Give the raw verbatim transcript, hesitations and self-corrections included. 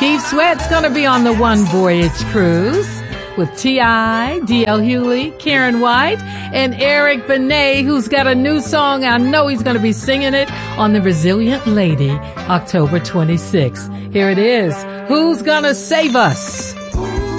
Keith Sweat's going to be on the One Voyage cruise with T I, D L Hewley, Karen White, and Eric Benet, who's got a new song. I know he's going to be singing it on The Resilient Lady, October twenty-sixth. Here it is. Who's Gonna Save Us?